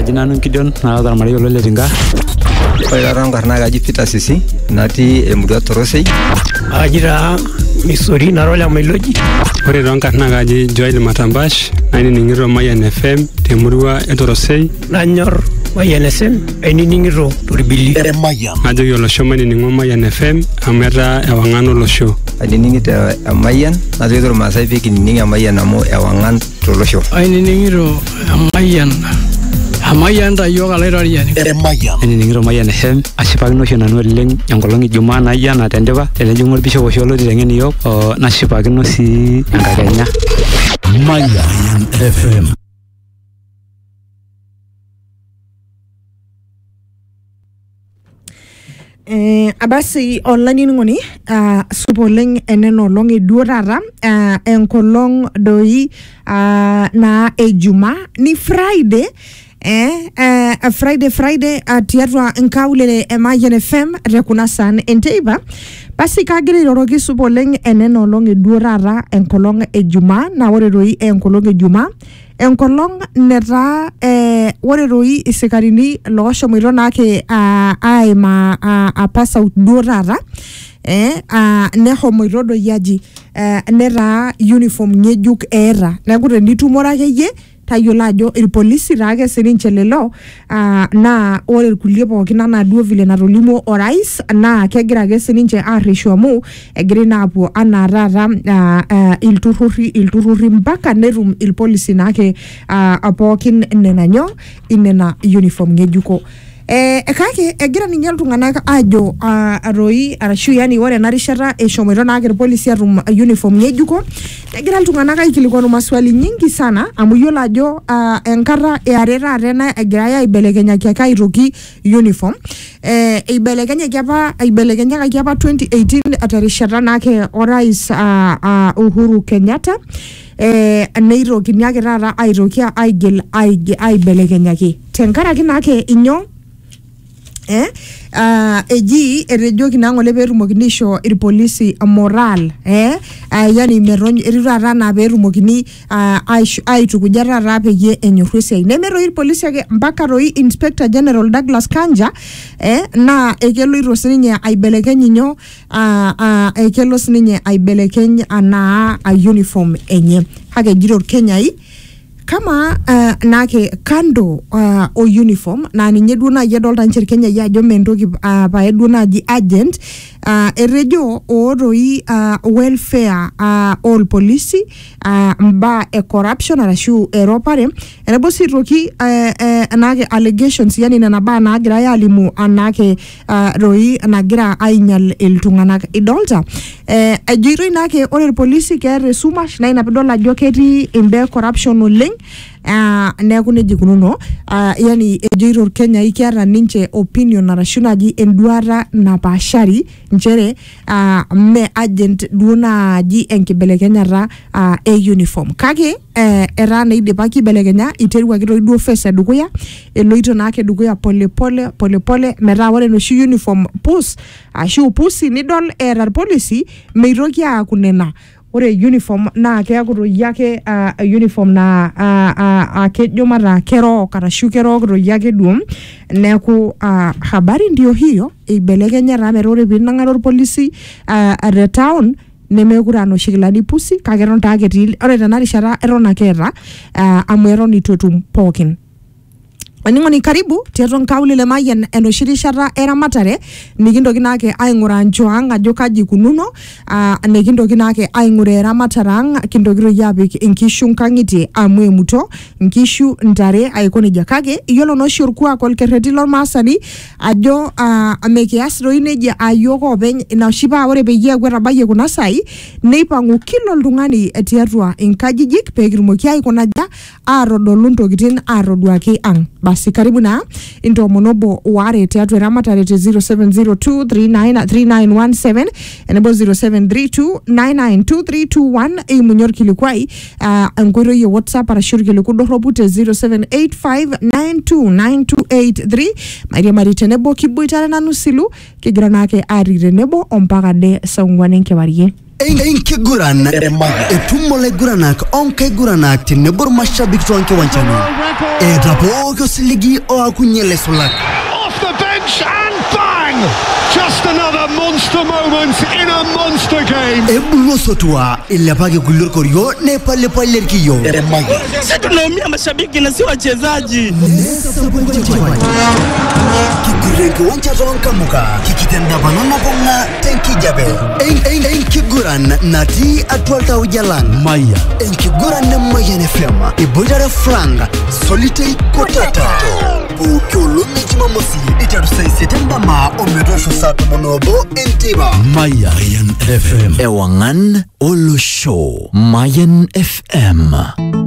Jina nung Gideon na Mario Letinga. Orang karena gaji pita sisi nanti muda terusai. Ajira misori narola meloji. Orang karena gaji Joel Matambash. Ini ningiro Mayan FM temurua etorosei. Nanyor Mayan FM ini ningiro turbili. Mayan. Ajo yolo show mani ningo Mayan FM amera ewangano lo show. Ini ningita Mayan. Ajo itu rumah saya bikin ninga Mayan namo ewangan lo show. Ini ningiro Mayan. Amayan da yoga lerarian. Mayan. Ini ningiro Mayan FM. Asipagino shona nueleng yang kolongi Juma na ya na tendeba. Ele jumur bisho wosholo direngeni yo. Nasipagino si angkanya. Mayan FM. Abasi online ngoni supoleng eneno longi durara enkolong doi na ejuma ni Friday Friday tiatwa nkaulele Mayan FM rekuna san enteiba basi kagiri rorogi supoleng eneno longi durara enkolong ejuma na wore doi enkolong ejuma enkolong nera wore roi isikarini losho mwiro nake aima apasa durara neho mwiro do yaji nera uniform nyejuk era nagure nitumora yeye tayolajo il polisi rage sininche lelo na ore kulie pokina na duo vile na rolimo orais na kegira ge sininche arishomu egire na apu anarara il tururi mpaka nerum il polisi nake apokin nenanyo inena uniform ngejuko kake egira ninye iltung'anak ajo aroi arashu yani ore narishata eshomoito naake polisi atum uniform ngejuko egira iltung'anak aikilikuanu maswali nyingi sana amu yiolo ajo enkata eareta arena egira aibelekenyaki ake aitoki uniform eibelekenyaki apa 2018 atarishata naake orais Uhuru Kenyatta neitokini ake taata aitoki aibelekenyaki tenkaraki naake inyo eji erejoki nangole petumokini isho irpolisi moral yani merony erirara na petumokini aitukuja tata peyie enyorru esiai nemeroi irpolisi ake mpaka roi Inspector General Douglas Kanja na ekeloito sininye aibelekeny inyo ekelo sininye aibelekeny ana uniform enye hake jiro Kenyai kama nake kando o uniform na ninye duo naji adolta ncher Kenya ya ajo mentoki pae duo naji agent erejo oroi welfare all policy mba corruption arashu eropare enebo sitoki nake allegations yani nana ba nagira yalimu anake roi nagira ainyal iltung'anak idolta ajiro nake ore polisi kere sumash na inapidol ajo ketii imbe corruption oleng neeku nejikununo yani ejoito Kenya ikiata ninche opinion arashu naji enduata napashari nchere me agent duo naji enkibelekenyata uniform kake era naidipaki belekenya iteruaki toi duo face edukuya eloito naake dukuya pole metaa ore noshi uniform ashu pusi nidol era policy meitoki aakunena ore uniform na keaku royake uniform na kejo mara kero karashu kero royake duo neku habari ndio hiyo ibelekenya ramerore binangaro polisi at town nemekura no shikilani pusi kageron tagetil ore tanarishara erona kera amueron itotum pokin Aningoni karibu tiatua nkaulele Mayan enoshirishata eramatare nikintoki nake aing'ura njoang ajo kaji kununo nikintoki nake aing'ura eramatarang kintokiro yapik inkishu nkang'itie amu emuto nkishu ntare aiko nejia kake iyiolo noshi orkuak olkerreti lormaasani ajo mekias doi nejia ayiok openy inoshi paa ore peyie eeku etabayie kuna sai neipang'u kila oltung'ani tiatua inkajijik peekitumoki aikonaja aatodolu ntokitin aatoduaki ang basi karibu na intomonobo ware tiatua eramatare te 0702393917 enebo 0732992321 imunyor kilikwai enkoitoi ya WhatsApp arashu kiliku doropu te 0785929283 Maria Mari tenebo kiboitare nanu silu kigira nake ari tenebo ompaka de saungwane nkewarie Enkiguran etumo leguranak onkeguranak tinebor mashabik tonke wanchani edrapo siligi o akunyele sulak off the bench and bang, just another monster moment in a monster game. Ebulo sotua ilapage kulur koryo ne pale pale kiyo sisi tunaumia mashabiki na si wachezaji. Kigurenke wancha zonka muka kikitenda banana bonga tenki jabe Enkiguran nati atwalta ujalang Maya Enkiguran na Maya nefema ibojare franga solitei kotata Bukiolo mejumamosi itarusai setenda ma omedosho sato monobo entiba Mayan FM Ewangan Olo Show Mayan FM